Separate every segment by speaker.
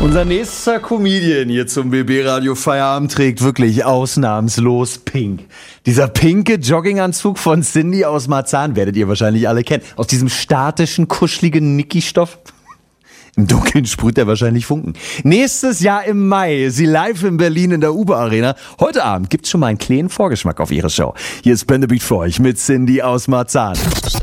Speaker 1: Unser nächster Comedian hier zum BB Radio Feierabend trägt wirklich ausnahmslos pink. Dieser pinke Jogginganzug von Cindy aus Marzahn werdet ihr wahrscheinlich alle kennen. Aus diesem statischen, kuscheligen Niki-Stoff. Im Dunkeln sprüht er wahrscheinlich Funken. Nächstes Jahr im Mai ist sie live in Berlin in der Uber Arena. Heute Abend gibt's schon mal einen kleinen Vorgeschmack auf ihre Show. Hier ist Bendebeat für euch mit Cindy aus Marzahn.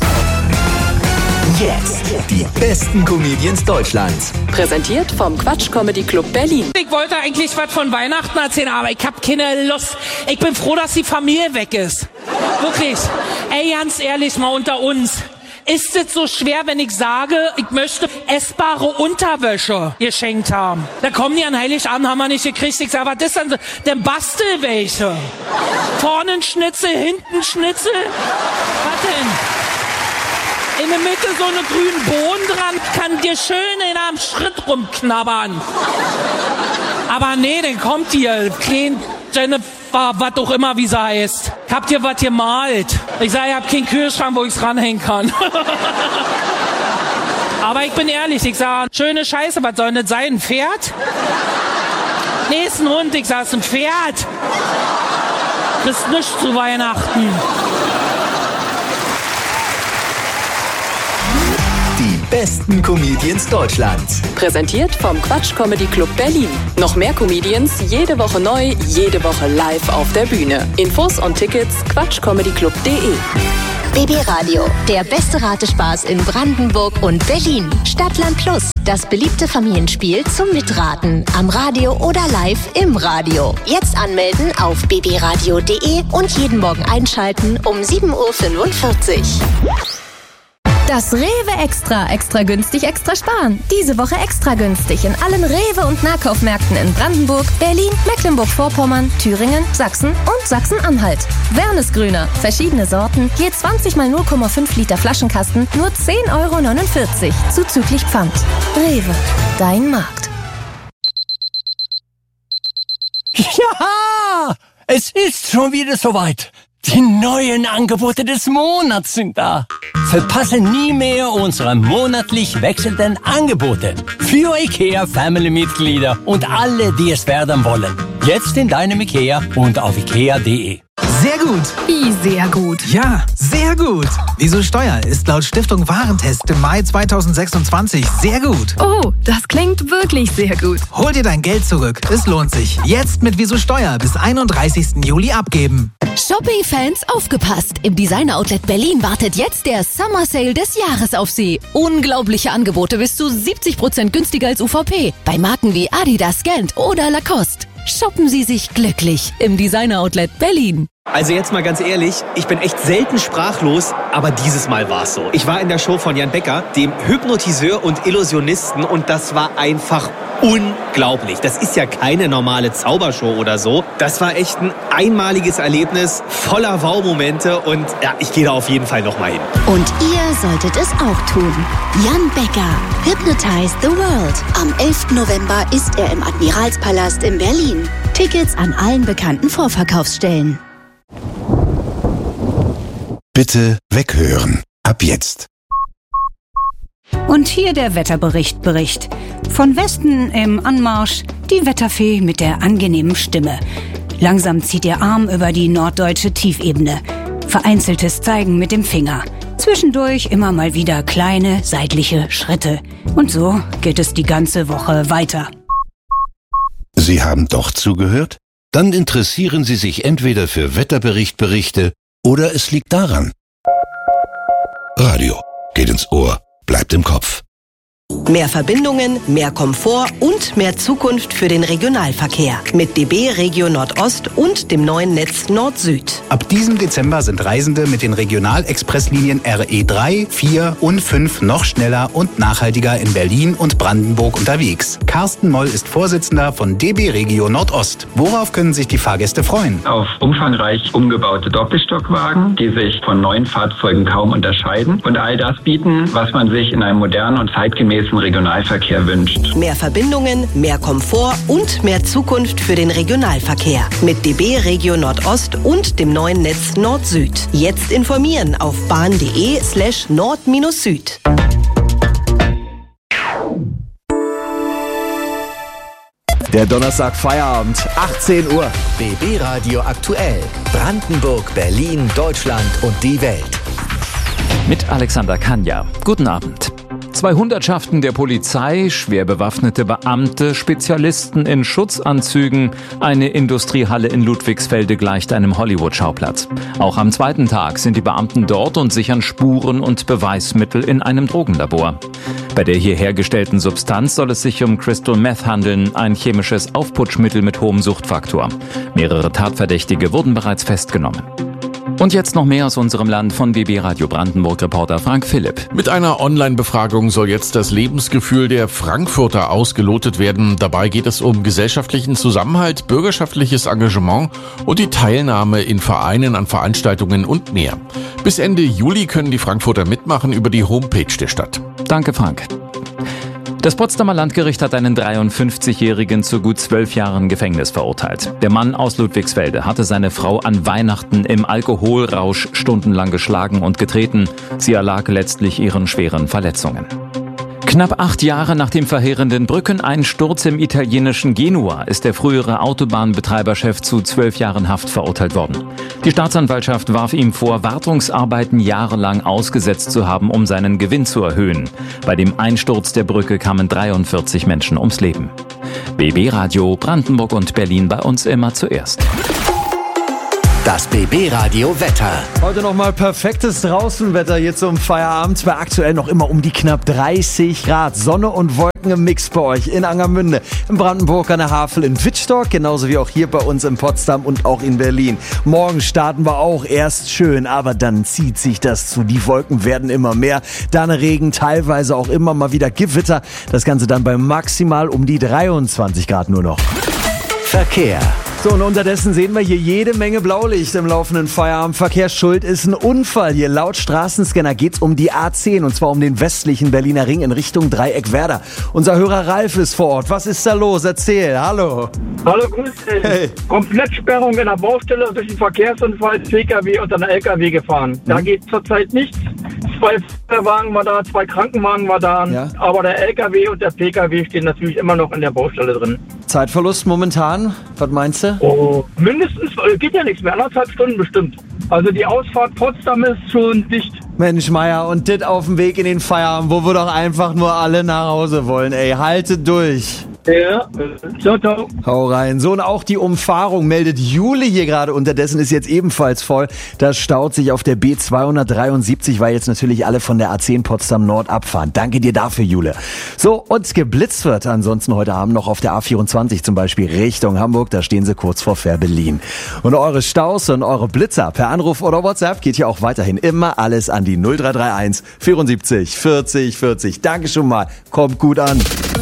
Speaker 2: Jetzt die besten Comedians Deutschlands.
Speaker 3: Präsentiert vom Quatsch Comedy Club Berlin.
Speaker 4: Ich wollte eigentlich was von Weihnachten erzählen, aber ich hab keine Lust. Ich bin froh, dass die Familie weg ist. Wirklich. Ey, ganz ehrlich, mal unter uns. Ist es so schwer, wenn ich sage, ich möchte essbare Unterwäsche geschenkt haben? Da kommen die an Heiligabend, haben wir nicht gekriegt. Ich sage, was ist denn? Dann bastel welche. Vorne ein Schnitzel, hinten ein Schnitzel. Was denn? In der Mitte so eine grünen Bohnen dran, kann dir schön in einem Schritt rumknabbern. Aber nee, dann kommt hier, klein Jennifer, was auch immer, wie sie heißt. Habt ihr was gemalt? Ich sage, ich hab keinen Kühlschrank, wo ich's ranhängen kann. Aber ich bin ehrlich, ich sage, schöne Scheiße, was soll das sein, ein Pferd? Nee, ist ein Hund, ich sage, es ist ein Pferd. Kriegst nichts zu Weihnachten.
Speaker 2: Die besten Comedians Deutschlands.
Speaker 3: Präsentiert vom Quatsch Comedy Club Berlin. Noch mehr Comedians, jede Woche neu, jede Woche live auf der Bühne. Infos und Tickets quatschcomedyclub.de.
Speaker 5: BB Radio, der beste Ratespaß in Brandenburg und Berlin. Stadtland Plus, das beliebte Familienspiel zum Mitraten. Am Radio oder live im Radio. Jetzt anmelden auf bbradio.de und jeden Morgen einschalten um 7.45 Uhr.
Speaker 6: Das Rewe Extra. Extra günstig, extra sparen. Diese Woche extra günstig in allen Rewe- und Nahkaufmärkten in Brandenburg, Berlin, Mecklenburg-Vorpommern, Thüringen, Sachsen und Sachsen-Anhalt. Wernesgrüner. Verschiedene Sorten. Je 20 mal 0,5 Liter Flaschenkasten. Nur 10,49 € zuzüglich Pfand. Rewe. Dein Markt.
Speaker 7: Ja! Es ist schon wieder soweit. Die neuen Angebote des Monats sind da. Verpasse nie mehr unsere monatlich wechselnden Angebote für IKEA-Family-Mitglieder und alle, die es werden wollen. Jetzt in deinem IKEA und auf ikea.de.
Speaker 8: Sehr gut.
Speaker 6: Wie sehr gut.
Speaker 8: Ja, sehr gut. Wieso Steuer ist laut Stiftung Warentest im Mai 2026 sehr gut.
Speaker 6: Oh, das klingt wirklich sehr gut.
Speaker 8: Hol dir dein Geld zurück. Es lohnt sich. Jetzt mit Wieso Steuer bis 31. Juli abgeben.
Speaker 9: Shopping-Fans, aufgepasst! Im Designer-Outlet Berlin wartet jetzt der Summer Sale des Jahres auf Sie. Unglaubliche Angebote bis zu 70% günstiger als UVP. Bei Marken wie Adidas, Gant oder Lacoste. Shoppen Sie sich glücklich im Designer-Outlet Berlin.
Speaker 10: Also jetzt mal ganz ehrlich, ich bin echt selten sprachlos, aber dieses Mal war's so. Ich war in der Show von Jan Becker, dem Hypnotiseur und Illusionisten, und das war einfach unglaublich. Das ist ja keine normale Zaubershow oder so. Das war echt ein einmaliges Erlebnis, voller Wow-Momente, und ja, ich gehe da auf jeden Fall nochmal hin.
Speaker 5: Und ihr solltet es auch tun. Jan Becker, Hypnotize the World. Am 11. November ist er im Admiralspalast in Berlin. Tickets an allen bekannten Vorverkaufsstellen.
Speaker 11: Bitte weghören. Ab jetzt.
Speaker 12: Und hier der Wetterbericht. Von Westen im Anmarsch die Wetterfee mit der angenehmen Stimme. Langsam zieht ihr Arm über die norddeutsche Tiefebene. Vereinzeltes Zeigen mit dem Finger. Zwischendurch immer mal wieder kleine seitliche Schritte. Und so geht es die ganze Woche weiter.
Speaker 11: Sie haben doch zugehört? Dann interessieren Sie sich entweder für Wetterberichte oder es liegt daran. Radio geht ins Ohr, bleibt im Kopf.
Speaker 13: Mehr Verbindungen, mehr Komfort und mehr Zukunft für den Regionalverkehr. Mit DB Regio Nordost und dem neuen Netz Nord-Süd.
Speaker 14: Ab diesem Dezember sind Reisende mit den Regionalexpresslinien RE3, 4 und 5 noch schneller und nachhaltiger in Berlin und Brandenburg unterwegs. Carsten Moll ist Vorsitzender von DB Regio Nordost. Worauf können sich die Fahrgäste freuen?
Speaker 15: Auf umfangreich umgebaute Doppelstockwagen, die sich von neuen Fahrzeugen kaum unterscheiden und all das bieten, was man sich in einem modernen und zeitgemäßen Regionalverkehr wünscht.
Speaker 13: Mehr Verbindungen, mehr Komfort und mehr Zukunft für den Regionalverkehr. Mit DB Regio Nordost und dem neuen Netz Nord-Süd. Jetzt informieren auf bahn.de/nord-süd.
Speaker 1: Der Donnerstag Feierabend, 18 Uhr.
Speaker 2: BB Radio aktuell. Brandenburg, Berlin, Deutschland und die Welt.
Speaker 16: Mit Alexander Kanja. Guten Abend. 2 Hundertschaften der Polizei, schwer bewaffnete Beamte, Spezialisten in Schutzanzügen. Eine Industriehalle in Ludwigsfelde gleicht einem Hollywood-Schauplatz. Auch am zweiten Tag sind die Beamten dort und sichern Spuren und Beweismittel in einem Drogenlabor. Bei der hier hergestellten Substanz soll es sich um Crystal Meth handeln, ein chemisches Aufputschmittel mit hohem Suchtfaktor. Mehrere Tatverdächtige wurden bereits festgenommen. Und jetzt noch mehr aus unserem Land von BB Radio Brandenburg-Reporter Frank Philipp.
Speaker 17: Mit einer Online-Befragung soll jetzt das Lebensgefühl der Frankfurter ausgelotet werden. Dabei geht es um gesellschaftlichen Zusammenhalt, bürgerschaftliches Engagement und die Teilnahme in Vereinen an Veranstaltungen und mehr. Bis Ende Juli können die Frankfurter mitmachen über die Homepage der Stadt.
Speaker 16: Danke, Frank. Das Potsdamer Landgericht hat einen 53-Jährigen zu gut 12 Jahren Gefängnis verurteilt. Der Mann aus Ludwigsfelde hatte seine Frau an Weihnachten im Alkoholrausch stundenlang geschlagen und getreten. Sie erlag letztlich ihren schweren Verletzungen. Knapp 8 Jahre nach dem verheerenden Brückeneinsturz im italienischen Genua ist der frühere Autobahnbetreiberchef zu 12 Jahren Haft verurteilt worden. Die Staatsanwaltschaft warf ihm vor, Wartungsarbeiten jahrelang ausgesetzt zu haben, um seinen Gewinn zu erhöhen. Bei dem Einsturz der Brücke kamen 43 Menschen ums Leben. BB Radio Brandenburg und Berlin bei uns immer zuerst.
Speaker 2: Das BB Radio Wetter.
Speaker 1: Heute nochmal perfektes Draußenwetter hier zum Feierabend. Bei aktuell noch immer um die knapp 30 Grad. Sonne und Wolken im Mix bei euch in Angermünde, in Brandenburg an der Havel, in Wittstock, genauso wie auch hier bei uns in Potsdam und auch in Berlin. Morgen starten wir auch erst schön, aber dann zieht sich das zu. Die Wolken werden immer mehr. Dann Regen, teilweise auch immer mal wieder Gewitter. Das Ganze dann bei maximal um die 23 Grad nur noch.
Speaker 2: Verkehr.
Speaker 1: So, und unterdessen sehen wir hier jede Menge Blaulicht im laufenden Feierabendverkehr. Schuld ist ein Unfall. Hier laut Straßenscanner geht's um die A10 und zwar um den westlichen Berliner Ring in Richtung Dreieck-Werder. Unser Hörer Ralf ist vor Ort. Was ist da los? Erzähl. Hallo.
Speaker 18: Hallo, grüß dich. Hey. Komplettsperrung in der Baustelle durch den Verkehrsunfall, PKW und dann LKW gefahren. Da geht zurzeit nichts. 2 Feuerwagen war da, 2 Krankenwagen war da, ja. Aber der LKW und der PKW stehen natürlich immer noch in der Baustelle drin.
Speaker 1: Zeitverlust momentan? Was meinst du?
Speaker 18: Oh, mindestens, geht ja nichts mehr, 1,5 Stunden bestimmt. Also die Ausfahrt Potsdam ist schon dicht.
Speaker 1: Mensch, Meier, und dit auf dem Weg in den Feierabend, wo wir doch einfach nur alle nach Hause wollen, ey. Haltet durch.
Speaker 18: Ja, ciao, ciao.
Speaker 1: Hau rein. So, und auch die Umfahrung meldet Jule hier gerade. Unterdessen ist jetzt ebenfalls voll. Das staut sich auf der B273, weil jetzt natürlich alle von der A10 Potsdam Nord abfahren. Danke dir dafür, Jule. So, und geblitzt wird ansonsten heute Abend noch auf der A24 zum Beispiel Richtung Hamburg. Da stehen sie kurz vor Fährberlin. Und eure Staus und eure Blitzer per Anruf oder WhatsApp geht hier auch weiterhin immer alles an die 0331 74 40 40. Danke schon mal. Kommt gut an.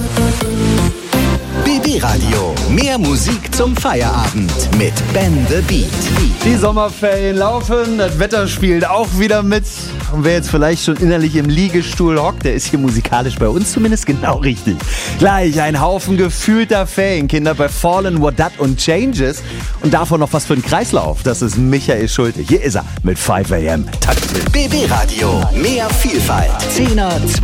Speaker 2: BB Radio. Mehr Musik zum Feierabend mit Ben the Beat.
Speaker 1: Die Sommerferien laufen, das Wetter spielt auch wieder mit. Und wer jetzt vielleicht schon innerlich im Liegestuhl hockt, der ist hier musikalisch bei uns zumindest genau richtig. Gleich ein Haufen gefühlter Ferienkinder bei Fallen, What Dat und Changes. Und davon noch was für den Kreislauf. Das ist Michael Schulte. Hier ist er mit 5 AM.
Speaker 2: BB Radio. Mehr Vielfalt. 10er,